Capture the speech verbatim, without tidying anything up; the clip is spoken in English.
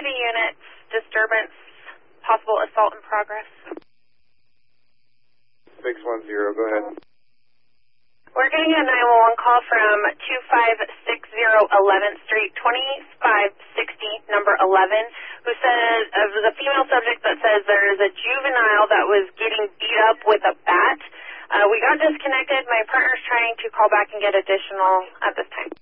the units, disturbance, possible assault in progress. six one zero, go ahead. We're getting a nine one one call from two five six zero eleventh Street, twenty-five sixty, number eleven, who says, uh, was a female subject that says there is a juvenile that was getting beat up with a bat. Uh, we got disconnected. My partner's trying to call back and get additional at this time.